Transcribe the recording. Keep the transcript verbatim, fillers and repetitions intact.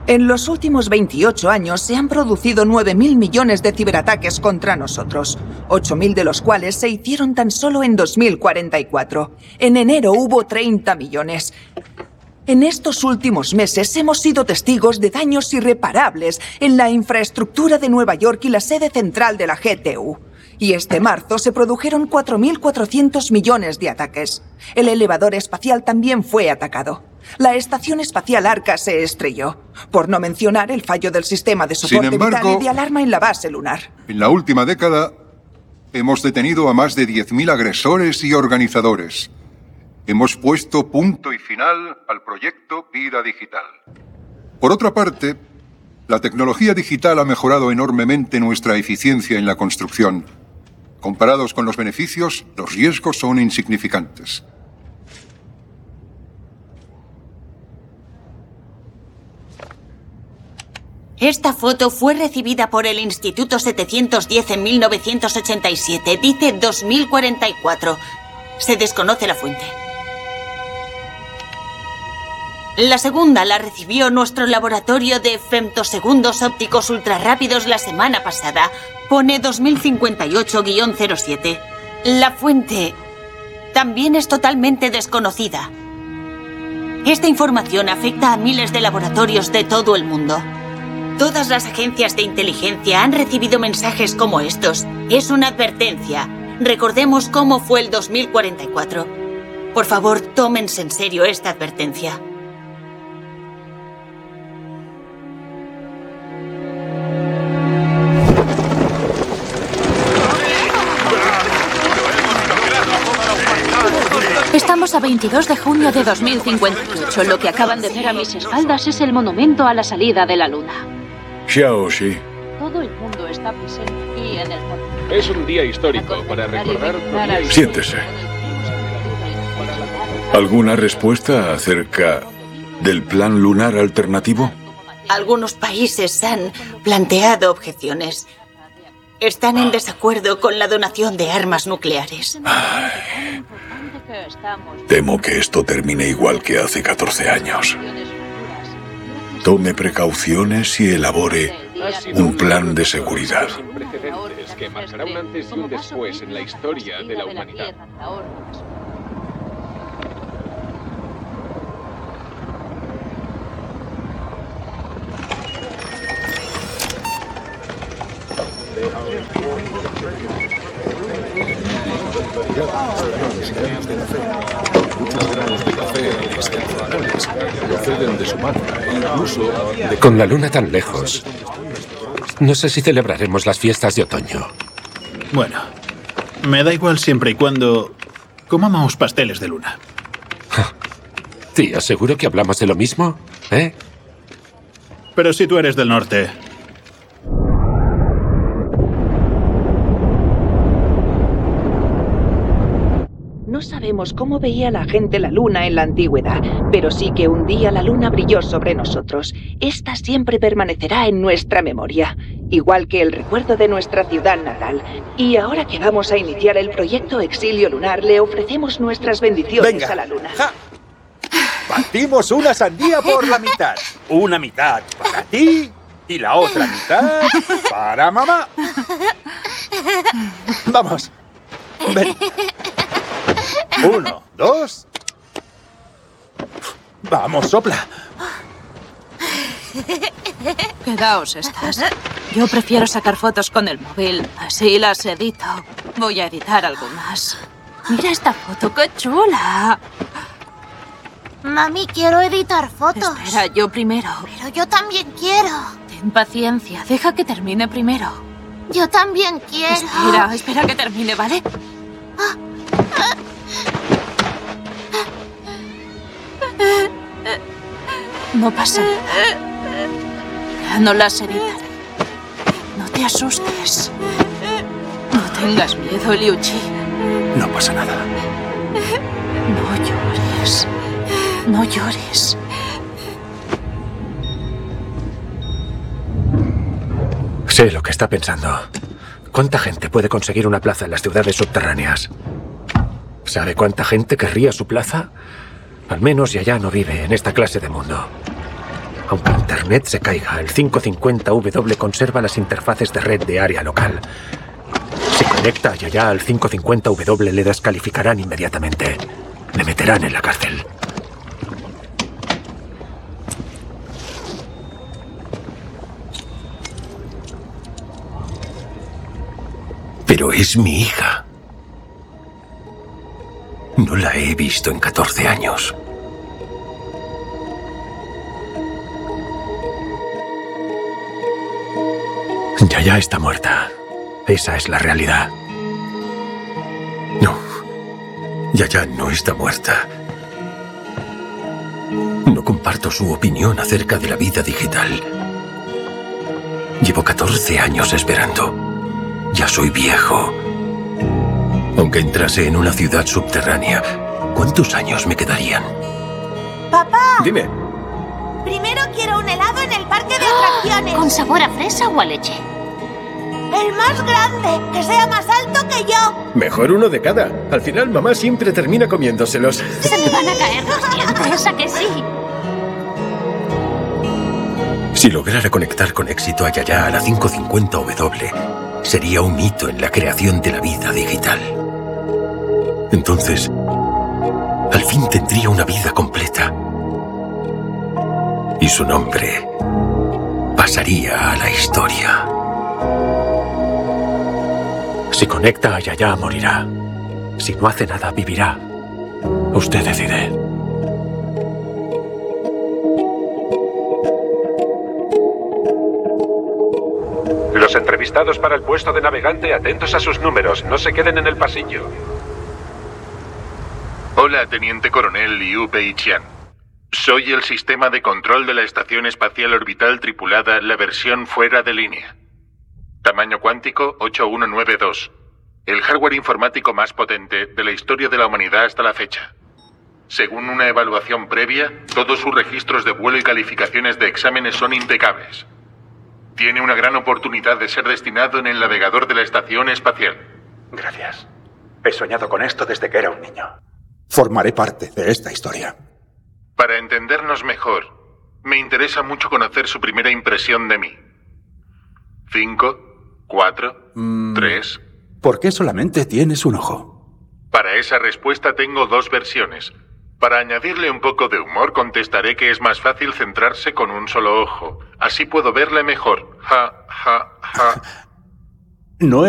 En los últimos veintiocho años se han producido nueve mil millones de ciberataques contra nosotros, ocho mil de los cuales se hicieron tan solo en dos mil cuarenta y cuatro. En enero hubo treinta millones. En estos últimos meses hemos sido testigos de daños irreparables en la infraestructura de Nueva York y la sede central de la G T U. Y este marzo se produjeron cuatro mil cuatrocientos millones de ataques. El elevador espacial también fue atacado. La estación espacial Arca se estrelló, por no mencionar el fallo del sistema de soporte Sin embargo, vital y de alarma en la base lunar. En la última década, hemos detenido a más de diez mil agresores y organizadores. Hemos puesto punto y final al proyecto Vida Digital. Por otra parte, la tecnología digital ha mejorado enormemente nuestra eficiencia en la construcción. Comparados con los beneficios, los riesgos son insignificantes. Esta foto fue recibida por el Instituto setecientos diez en mil novecientos ochenta y siete. Dice dos mil cuarenta y cuatro. Se desconoce la fuente. La segunda la recibió nuestro laboratorio de femtosegundos ópticos ultrarrápidos la semana pasada. Pone dos mil cincuenta y ocho guión cero siete. La fuente también es totalmente desconocida. Esta información afecta a miles de laboratorios de todo el mundo. Todas las agencias de inteligencia han recibido mensajes como estos. Es una advertencia. Recordemos cómo fue el dos mil cuarenta y cuatro. Por favor, tómense en serio esta advertencia. Estamos a veintidós de junio de dos mil cincuenta y ocho. Lo que acaban de ver a mis espaldas es el monumento a la salida de la luna. Xiao Xi. Todo el mundo está presente aquí en el fondo. Es un día histórico para recordar... Siéntese. ¿Alguna respuesta acerca del plan lunar alternativo? Algunos países han planteado objeciones. Están en desacuerdo con la donación de armas nucleares. Ay, temo que esto termine igual que hace catorce años. Tome precauciones y elabore un plan de seguridad. Sin precedentes que marcará un antes y un después en la historia de la humanidad. Con la luna tan lejos, no sé si celebraremos las fiestas de otoño. Bueno, me da igual siempre y cuando comamos pasteles de luna. Tío, ¿seguro que hablamos de lo mismo? ¿Eh? Pero si tú eres del norte... No sabemos cómo veía la gente la luna en la antigüedad, pero sí que un día la luna brilló sobre nosotros. Esta siempre permanecerá en nuestra memoria, igual que el recuerdo de nuestra ciudad natal. Y ahora que vamos a iniciar el proyecto Exilio Lunar, le ofrecemos nuestras bendiciones Venga. a la luna. ¡Ja! Partimos una sandía por la mitad. Una mitad para ti y la otra mitad para mamá. Vamos. Ven. Uno, dos. Vamos, sopla. Quedaos estas. Yo prefiero sacar fotos con el móvil. Así las edito. Voy a editar algunas. Mira esta foto, qué chula. Mami, quiero editar fotos. Espera, yo primero. Pero yo también quiero. Ten paciencia, deja que termine primero. Yo también quiero. Espera, espera que termine, ¿vale? No pasa nada. Ya no las editaré. No te asustes. No tengas miedo, Liu Chi. No pasa nada. No llores. No llores. Sé lo que está pensando. ¿Cuánta gente puede conseguir una plaza en las ciudades subterráneas? ¿Sabe cuánta gente querría su plaza? Al menos Yaya no vive en esta clase de mundo. Aunque Internet se caiga, el quinientos cincuenta W conserva las interfaces de red de área local. Si conecta a Yaya al quinientos cincuenta W, le descalificarán inmediatamente. Le meterán en la cárcel. Pero es mi hija. No la he visto en catorce años. Yaya está muerta. Esa es la realidad. No. Yaya no está muerta. No comparto su opinión acerca de la vida digital. Llevo catorce años esperando. Ya soy viejo. Aunque entrase en una ciudad subterránea, ¿cuántos años me quedarían? ¡Papá! Dime. Primero quiero un helado en el parque de atracciones. ¿Con sabor a fresa o a leche? El más grande, que sea más alto que yo. Mejor uno de cada. Al final, mamá siempre termina comiéndoselos. Se me van a caer los dientes, ¿a que sí? Si lograra conectar con éxito a Yaya a la quinientos cincuenta W, sería un hito en la creación de la vida digital. Entonces, al fin tendría una vida completa. Y su nombre pasaría a la historia. Si conecta a Yaya, morirá. Si no hace nada, vivirá. Usted decide. Los entrevistados para el puesto de navegante, atentos a sus números. No se queden en el pasillo. Hola, Teniente Coronel Liu Peiqian. Soy el sistema de control de la Estación Espacial Orbital tripulada, la versión fuera de línea. Tamaño cuántico ocho mil ciento noventa y dos. El hardware informático más potente de la historia de la humanidad hasta la fecha. Según una evaluación previa, todos sus registros de vuelo y calificaciones de exámenes son impecables. Tiene una gran oportunidad de ser destinado en el navegador de la Estación Espacial. Gracias. He soñado con esto desde que era un niño. Formaré parte de esta historia. Para entendernos mejor, me interesa mucho conocer su primera impresión de mí. Cinco, cuatro, Mm, tres... ¿Por qué solamente tienes un ojo? Para esa respuesta tengo dos versiones. Para añadirle un poco de humor, contestaré que es más fácil centrarse con un solo ojo. Así puedo verle mejor. Ja, ja, ja. No